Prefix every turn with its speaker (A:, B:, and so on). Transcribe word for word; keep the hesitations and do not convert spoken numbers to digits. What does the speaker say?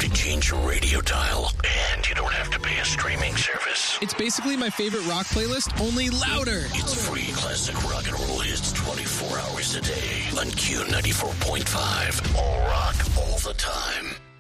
A: to change your radio dial, and you don't have to pay a streaming service.
B: It's basically my favorite rock playlist, only louder.
A: It's free classic rock and roll hits twenty-four hours a day on Q ninety-four point five. All rock, all the time.